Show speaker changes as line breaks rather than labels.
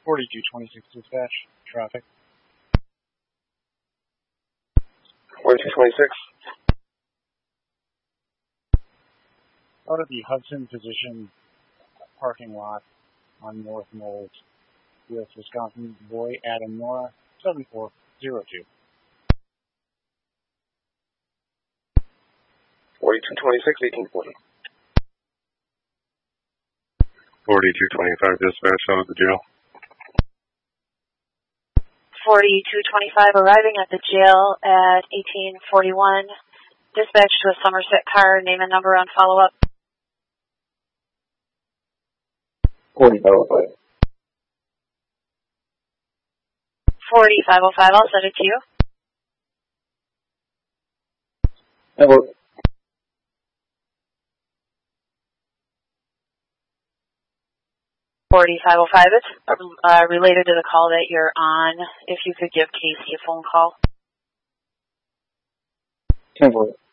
4226 dispatch, traffic.
4226.
Out of the Hudson Position parking lot on North Knowles with Wisconsin boy Adam Nora, 7402.
4226, 1840.
4225 dispatch out of the jail.
4225 arriving at the jail at 1841. Dispatch to a Somerset car, name and number on follow-up.
4505.
4505, I'll send it to you.
Hello.
4505, it's related to the call that you're on. If you could give Casey a phone call.
10-4.